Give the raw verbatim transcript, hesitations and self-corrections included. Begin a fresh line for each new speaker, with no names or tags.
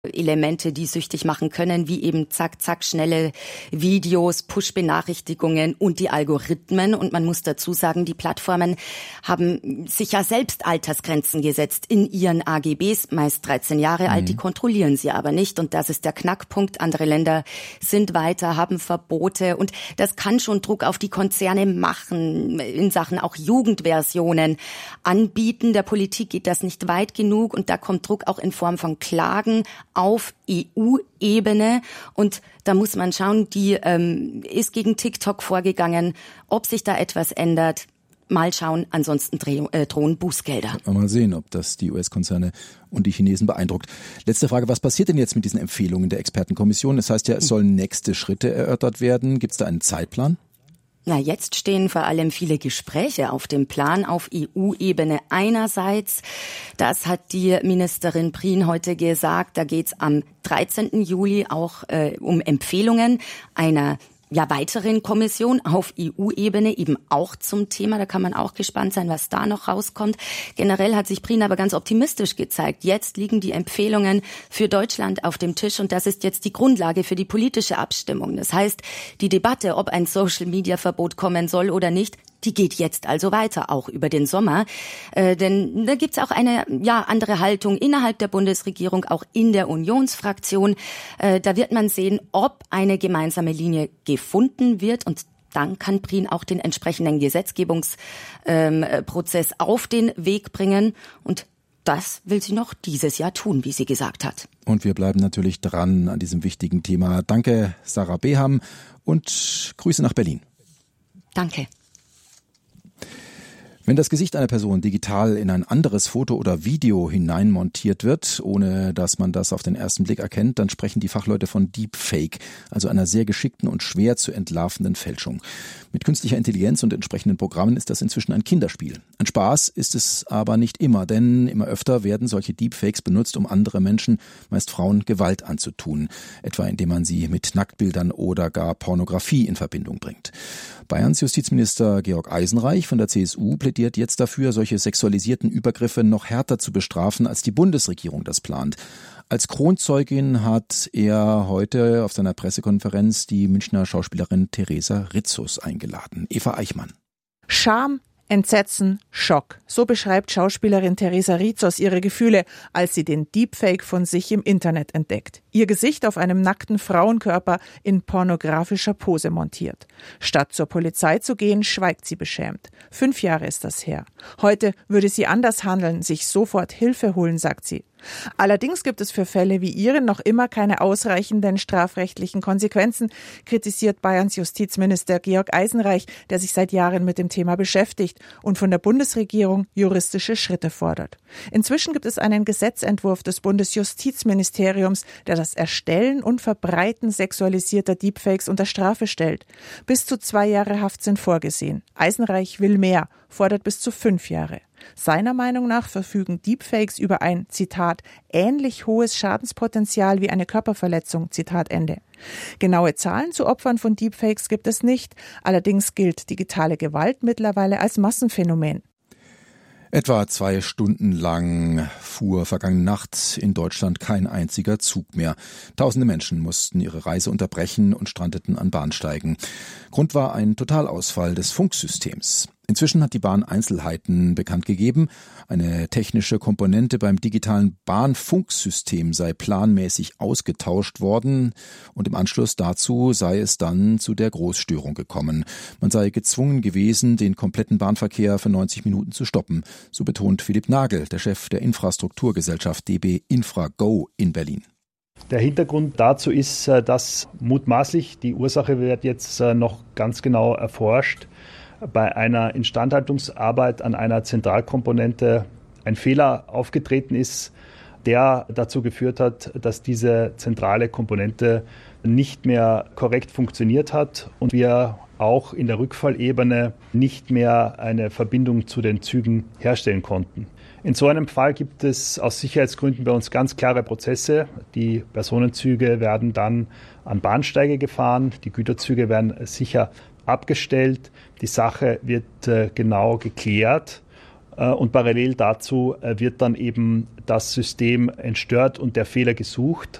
Elemente, die süchtig machen können, wie eben zack, zack, schnelle Videos, Push-Benachrichtigungen und die Algorithmen. Und man muss dazu sagen, die Plattformen haben sich ja selbst Altersgrenzen gesetzt in ihren A G Bs, meist dreizehn Jahre alt, mhm. die kontrollieren sie aber nicht. Und das ist der Knackpunkt. Andere Länder sind weiter, haben Verbote und das kann schon Druck auf die Konzerne machen, in Sachen auch Jugendversionen anbieten. Der Politik geht das nicht weit genug und da kommt Druck auch in Form von Klagen auf E U-Ebene und da muss man schauen, die ähm, ist gegen TikTok vorgegangen, ob sich da etwas ändert. Mal schauen, ansonsten dreh, äh, drohen Bußgelder.
Mal sehen, ob das die U S-Konzerne und die Chinesen beeindruckt. Letzte Frage, was passiert denn jetzt mit diesen Empfehlungen der Expertenkommission? Das heißt ja, es sollen nächste Schritte erörtert werden. Gibt es da einen Zeitplan?
Na, jetzt stehen vor allem viele Gespräche auf dem Plan auf E U-Ebene einerseits. Das hat die Ministerin Prien heute gesagt. Da geht's am dreizehnten Juli auch äh, um Empfehlungen einer ja weiteren Kommission auf E U-Ebene eben auch zum Thema. Da kann man auch gespannt sein, was da noch rauskommt. Generell hat sich Prien aber ganz optimistisch gezeigt. Jetzt liegen die Empfehlungen für Deutschland auf dem Tisch und das ist jetzt die Grundlage für die politische Abstimmung. Das heißt, die Debatte, ob ein Social-Media-Verbot kommen soll oder nicht, die geht jetzt also weiter, auch über den Sommer. Äh, denn da gibt's auch eine ja andere Haltung innerhalb der Bundesregierung, auch in der Unionsfraktion. Äh, da wird man sehen, ob eine gemeinsame Linie gefunden wird. Und dann kann Prien auch den entsprechenden Gesetzgebungsprozess ähm, auf den Weg bringen. Und das will sie noch dieses Jahr tun, wie sie gesagt hat.
Und wir bleiben natürlich dran an diesem wichtigen Thema. Danke, Sarah Beham, und Grüße nach Berlin.
Danke.
Wenn das Gesicht einer Person digital in ein anderes Foto oder Video hineinmontiert wird, ohne dass man das auf den ersten Blick erkennt, dann sprechen die Fachleute von Deepfake, also einer sehr geschickten und schwer zu entlarvenden Fälschung. Mit künstlicher Intelligenz und entsprechenden Programmen ist das inzwischen ein Kinderspiel. Ein Spaß ist es aber nicht immer, denn immer öfter werden solche Deepfakes benutzt, um andere Menschen, meist Frauen, Gewalt anzutun, etwa indem man sie mit Nacktbildern oder gar Pornografie in Verbindung bringt. Bayerns Justizminister Georg Eisenreich von der C S U plädiert jetzt dafür, solche sexualisierten Übergriffe noch härter zu bestrafen, als die Bundesregierung das plant. Als Kronzeugin hat er heute auf seiner Pressekonferenz die Münchner Schauspielerin Theresa Ritzus eingeladen. Eva Eichmann.
Scham, Entsetzen, Schock. So beschreibt Schauspielerin Theresa Ritsos ihre Gefühle, als sie den Deepfake von sich im Internet entdeckt. Ihr Gesicht auf einem nackten Frauenkörper in pornografischer Pose montiert. Statt zur Polizei zu gehen, schweigt sie beschämt. Fünf Jahre ist das her. Heute würde sie anders handeln, sich sofort Hilfe holen, sagt sie. Allerdings gibt es für Fälle wie ihren noch immer keine ausreichenden strafrechtlichen Konsequenzen, kritisiert Bayerns Justizminister Georg Eisenreich, der sich seit Jahren mit dem Thema beschäftigt und von der Bundesregierung juristische Schritte fordert. Inzwischen gibt es einen Gesetzentwurf des Bundesjustizministeriums, der das Erstellen und Verbreiten sexualisierter Deepfakes unter Strafe stellt. Bis zu zwei Jahre Haft sind vorgesehen. Eisenreich will mehr, fordert bis zu fünf Jahre. Seiner Meinung nach verfügen Deepfakes über ein, Zitat, ähnlich hohes Schadenspotenzial wie eine Körperverletzung, Zitat Ende. Genaue Zahlen zu Opfern von Deepfakes gibt es nicht. Allerdings gilt digitale Gewalt mittlerweile als Massenphänomen.
Etwa zwei Stunden lang fuhr vergangene Nacht in Deutschland kein einziger Zug mehr. Tausende Menschen mussten ihre Reise unterbrechen und strandeten an Bahnsteigen. Grund war ein Totalausfall des Funksystems. Inzwischen hat die Bahn Einzelheiten bekannt gegeben. Eine technische Komponente beim digitalen Bahnfunksystem sei planmäßig ausgetauscht worden und im Anschluss dazu sei es dann zu der Großstörung gekommen. Man sei gezwungen gewesen, den kompletten Bahnverkehr für neunzig Minuten zu stoppen. So betont Philipp Nagel, der Chef der Infrastrukturgesellschaft D B InfraGo in Berlin.
Der Hintergrund dazu ist, dass mutmaßlich, die Ursache wird jetzt noch ganz genau erforscht, bei einer Instandhaltungsarbeit an einer Zentralkomponente ein Fehler aufgetreten ist, der dazu geführt hat, dass diese zentrale Komponente nicht mehr korrekt funktioniert hat und wir auch in der Rückfallebene nicht mehr eine Verbindung zu den Zügen herstellen konnten. In so einem Fall gibt es aus Sicherheitsgründen bei uns ganz klare Prozesse. Die Personenzüge werden dann an Bahnsteige gefahren, die Güterzüge werden sicher abgestellt. Die Sache wird äh, genau geklärt Und parallel dazu wird dann eben das System entstört und der Fehler gesucht.